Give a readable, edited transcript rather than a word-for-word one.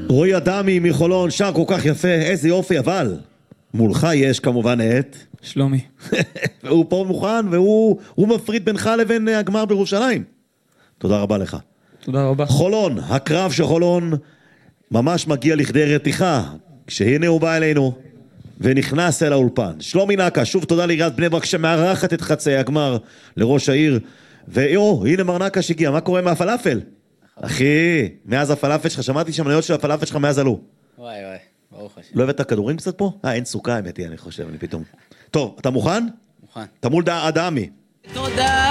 רועי אדמי מחולון, שר כל כך יפה, איזה יופי, אבל מולך יש כמובן את שלומי. והוא פה מוכן, והוא מפריד בינך לבין הגמר בירושלים. תודה רבה לך. תודה רבה. חולון, הקרב של חולון ממש מגיע לכדי רתיחה, כשהנה הוא בא אלינו ונכנס אל האולפן. שלומי נקה, שוב תודה לעיריית בני ברק שמארחת את חצי הגמר לראש העיר. הנה מר נקה שהגיע, מה קורה מהפלאפל? אחי, מאז הפלאפל שלך, שמעתי שהמניות של הפלאפל שלך מאז עלו. וואי, ברוך השם. לא הבאת כדורים קצת פה? אין סוכה, האמת היא, אני חושב, אני פתאום. טוב, אתה מוכן? מוכן. אתה מול אדמי. תודה.